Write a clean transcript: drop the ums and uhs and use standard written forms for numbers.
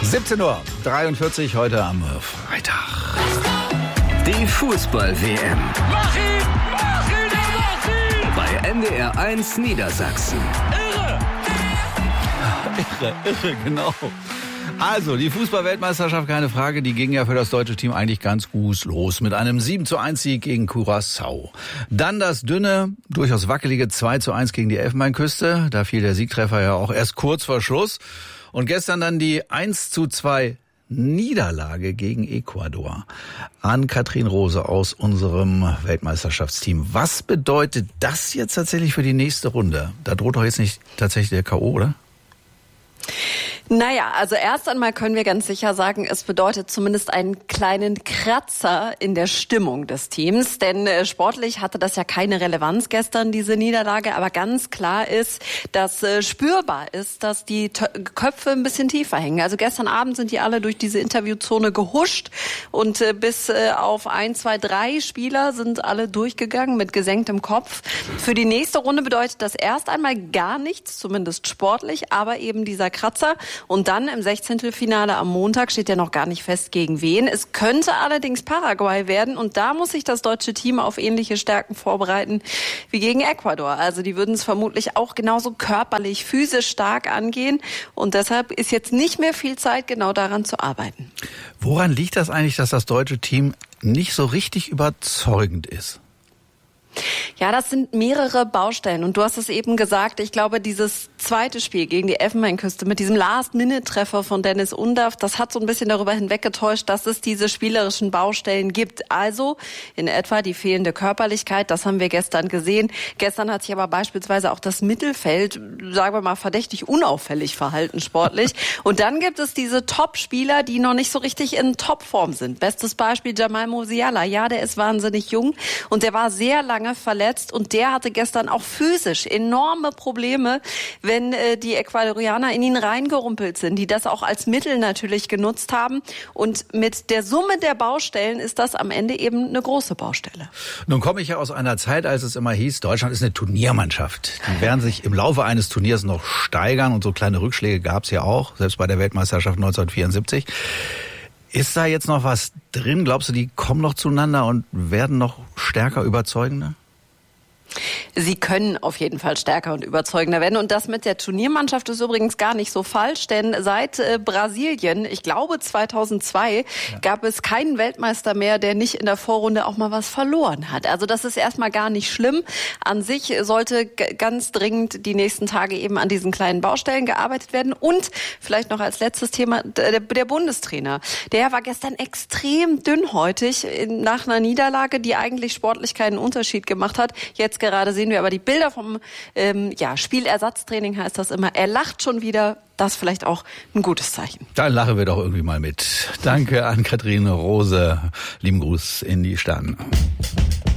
17:43 Uhr heute am Freitag. Die Fußball-WM. Mach ihn! Bei NDR 1 Niedersachsen. Irre, genau. Also, die Fußball-Weltmeisterschaft, keine Frage, die ging ja für das deutsche Team eigentlich ganz gut los. Mit einem 7:1-Sieg gegen Curaçao. Dann das dünne, durchaus wackelige 2:1 gegen die Elfenbeinküste. Da fiel der Siegtreffer ja auch erst kurz vor Schluss. Und gestern dann die 1:2 Niederlage gegen Ecuador. Ann-Kathrin Rose aus unserem Weltmeisterschaftsteam. Was bedeutet das jetzt tatsächlich für die nächste Runde? Da droht doch jetzt nicht tatsächlich der K.O., oder? Naja, also erst einmal können wir ganz sicher sagen, es bedeutet zumindest einen kleinen Kratzer in der Stimmung des Teams. Denn sportlich hatte das ja keine Relevanz gestern, diese Niederlage. Aber ganz klar ist, dass spürbar ist, dass die Köpfe ein bisschen tiefer hängen. Also gestern Abend sind die alle durch diese Interviewzone gehuscht. Und bis auf 1, 2, 3 Spieler sind alle durchgegangen mit gesenktem Kopf. Für die nächste Runde bedeutet das erst einmal gar nichts, zumindest sportlich. Aber eben dieser Kratzer. Und dann im 16. am Montag steht ja noch gar nicht fest, gegen wen. Es könnte allerdings Paraguay werden. Und da muss sich das deutsche Team auf ähnliche Stärken vorbereiten wie gegen Ecuador. Also die würden es vermutlich auch genauso körperlich, physisch stark angehen. Und deshalb ist jetzt nicht mehr viel Zeit, genau daran zu arbeiten. Woran liegt das eigentlich, dass das deutsche Team nicht so richtig überzeugend ist? Ja, das sind mehrere Baustellen. Und du hast es eben gesagt, ich glaube, dieses zweite Spiel gegen die Elfenbeinküste mit diesem Last-Minute-Treffer von Dennis Undaff, das hat so ein bisschen darüber hinweggetäuscht, dass es diese spielerischen Baustellen gibt. Also in etwa die fehlende Körperlichkeit, das haben wir gestern gesehen. Gestern hat sich aber beispielsweise auch das Mittelfeld, sagen wir mal, verdächtig unauffällig verhalten sportlich. Und dann gibt es diese Top-Spieler, die noch nicht so richtig in Topform sind. Bestes Beispiel Jamal Musiala. Ja, der ist wahnsinnig jung und der war sehr lange verletzt und der hatte gestern auch physisch enorme Probleme, wenn die Ecuadorianer in ihn reingerumpelt sind, die das auch als Mittel natürlich genutzt haben. Und mit der Summe der Baustellen ist das am Ende eben eine große Baustelle. Nun komme ich ja aus einer Zeit, als es immer hieß, Deutschland ist eine Turniermannschaft. Die werden sich im Laufe eines Turniers noch steigern und so kleine Rückschläge gab es ja auch, selbst bei der Weltmeisterschaft 1974. Ist da jetzt noch was drin? Glaubst du, die kommen noch zueinander und werden noch stärker, überzeugender? Sie können auf jeden Fall stärker und überzeugender werden. Und das mit der Turniermannschaft ist übrigens gar nicht so falsch, denn seit Brasilien, ich glaube 2002, gab es keinen Weltmeister mehr, der nicht in der Vorrunde auch mal was verloren hat. Also das ist erstmal gar nicht schlimm. An sich sollte ganz dringend die nächsten Tage eben an diesen kleinen Baustellen gearbeitet werden. Und vielleicht noch als letztes Thema, der Bundestrainer. Der war gestern extrem dünnhäutig nach einer Niederlage, die eigentlich sportlich keinen Unterschied gemacht hat. Jetzt gerade sehen wir aber die Bilder vom Spielersatztraining, heißt das immer. Er lacht schon wieder. Das vielleicht auch ein gutes Zeichen. Dann lachen wir doch irgendwie mal mit. Danke an Ann-Kathrin Rose. Lieben Gruß in die Staaten.